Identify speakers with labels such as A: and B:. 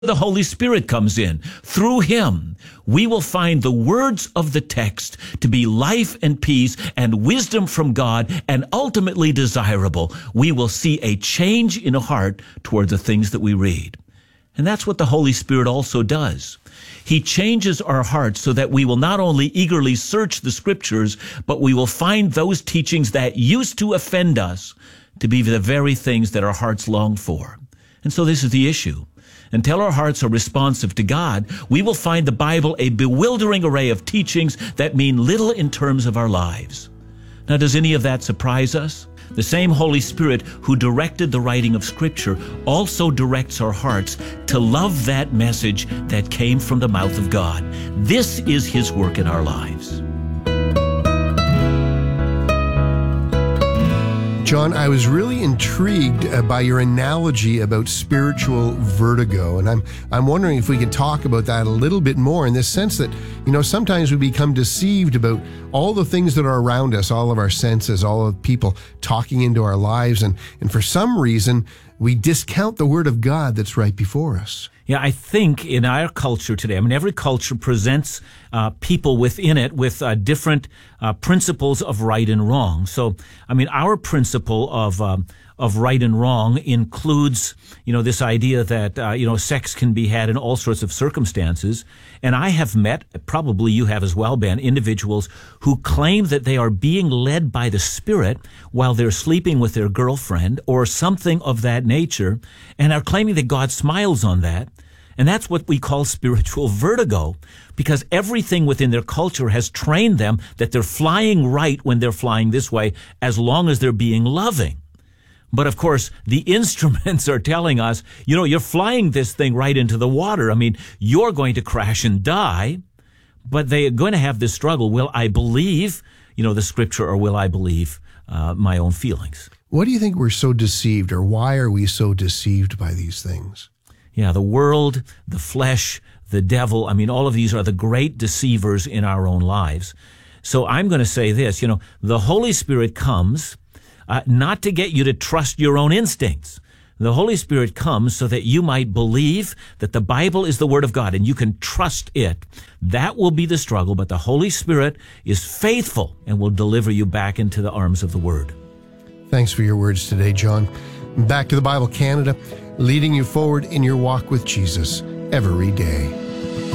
A: the Holy Spirit comes in. Through him, we will find the words of the text to be life and peace and wisdom from God and ultimately desirable. We will see a change in a heart toward the things that we read. And that's what the Holy Spirit also does. He changes our hearts so that we will not only eagerly search the Scriptures, but we will find those teachings that used to offend us to be the very things that our hearts long for. And so this is the issue. Until our hearts are responsive to God, we will find the Bible a bewildering array of teachings that mean little in terms of our lives. Now, does any of that surprise us? The same Holy Spirit who directed the writing of Scripture also directs our hearts to love that message that came from the mouth of God. This is his work in our lives.
B: John, I was really intrigued by your analogy about spiritual vertigo, and I'm wondering if we can talk about that a little bit more in this sense that, sometimes we become deceived about all the things that are around us, all of our senses, all of people talking into our lives, and for some reason, we discount the Word of God that's right before us.
A: Yeah, I think in our culture today, every culture presents people within it with different principles of right and wrong. So, our principle of right and wrong includes, this idea that, sex can be had in all sorts of circumstances. And I have met, probably you have as well, Ben, individuals who claim that they are being led by the Spirit while they're sleeping with their girlfriend or something of that nature, and are claiming that God smiles on that. And that's what we call spiritual vertigo, because everything within their culture has trained them that they're flying right when they're flying this way, as long as they're being loving. But of course, the instruments are telling us, you're flying this thing right into the water. You're going to crash and die, but they're going to have this struggle. Will I believe, the Scripture, or will I believe my own feelings?
B: What do you think we're so deceived, or why are we so deceived by these things?
A: Yeah, the world, the flesh, the devil, all of these are the great deceivers in our own lives. So I'm going to say this, the Holy Spirit comes not to get you to trust your own instincts. The Holy Spirit comes so that you might believe that the Bible is the Word of God and you can trust it. That will be the struggle, but the Holy Spirit is faithful and will deliver you back into the arms of the Word.
B: Thanks for your words today, John. Back to the Bible Canada, leading you forward in your walk with Jesus every day.